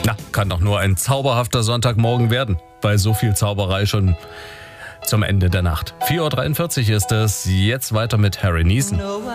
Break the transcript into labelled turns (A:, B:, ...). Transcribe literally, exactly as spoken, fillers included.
A: Na, kann doch nur ein zauberhafter Sonntagmorgen werden. Bei so viel Zauberei schon zum Ende der Nacht. vier Uhr dreiundvierzig ist es. Jetzt weiter mit Harry Nilsson.